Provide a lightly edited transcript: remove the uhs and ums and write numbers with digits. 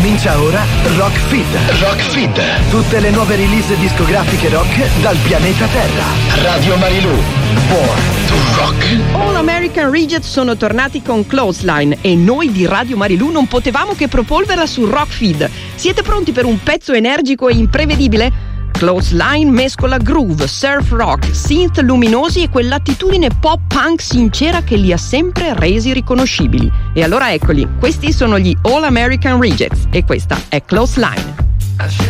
Comincia ora Rock Feed. Rock Feed. Tutte le nuove release discografiche rock dal pianeta Terra. Radio Marilù. Born to Rock. All American Rejects sono tornati con Clothesline e noi di Radio Marilù non potevamo che proporverla su Rock Feed. Siete pronti per un pezzo energico e imprevedibile? Clothesline mescola groove, surf rock, synth luminosi e quell'attitudine pop punk sincera che li ha sempre resi riconoscibili. E allora eccoli, questi sono gli All American Rejects e questa è Clothesline.